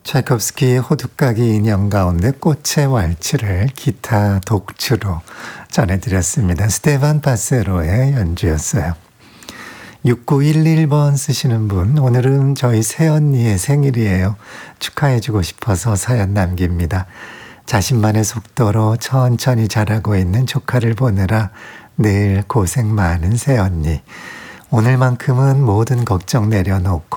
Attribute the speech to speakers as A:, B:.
A: 차이콥스키의 호두까기 인형 가운데 꽃의 왈츠를 기타 독주로 전해드렸습니다. 스테반 바세로의 연주였어요. 6911번 쓰시는 분, 오늘은 저희 새언니의 생일이에요. 축하해주고 싶어서 사연 남깁니다. 자신만의 속도로 천천히 자라고 있는 조카를 보느라 늘 고생 많은 새언니. 오늘만큼은 모든 걱정 내려놓고